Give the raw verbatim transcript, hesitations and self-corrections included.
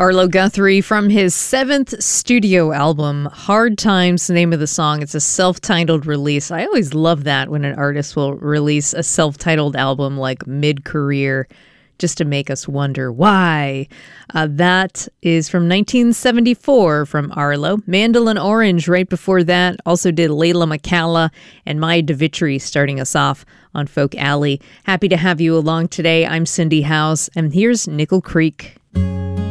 Arlo Guthrie from his seventh studio album, Hard Times, the name of the song. It's a self-titled release. I always love that when an artist will release a self-titled album like mid-career, just to make us wonder why. Uh, that is from nineteen seventy-four from Arlo. Mandolin Orange right before that also did Layla McCalla and Maya DeVitri starting us off on Folk Alley. Happy to have you along today. I'm Cindy House, and here's Nickel Creek.